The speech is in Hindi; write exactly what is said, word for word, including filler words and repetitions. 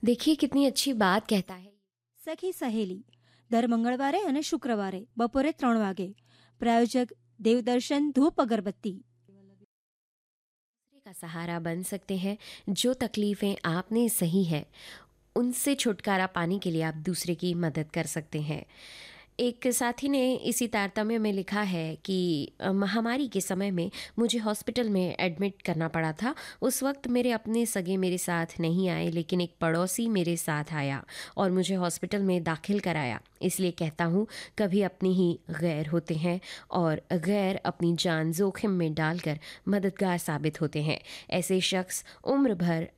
देखिए कितनी अच्छी बात कहता है। સખી સહેલી દર મંગળવારે અને શુક્રવારે બપોરે ત્રણ વાગે. પ્રાયોજક દેવદર્શન ધૂપ અગરબત્તી. दूसरे का सहारा बन सकते हैं। जो तकलीफ़ें आपने सही है, उनसे छुटकारा पाने के लिए आप दूसरे की मदद कर सकते हैं। एक साथी ने इसी तारतम्य में लिखा है कि अ, महामारी के समय में मुझे हॉस्पिटल में एडमिट करना पड़ा था। उस वक्त मेरे अपने सगे मेरे साथ नहीं आए, लेकिन एक पड़ोसी मेरे साथ आया और मुझे हॉस्पिटल में दाखिल कराया। इसलिए कहता हूँ, कभी अपनी ही गैर होते हैं और गैर अपनी जान जोखिम में डालकर मददगार साबित होते हैं। ऐसे शख्स उम्र भर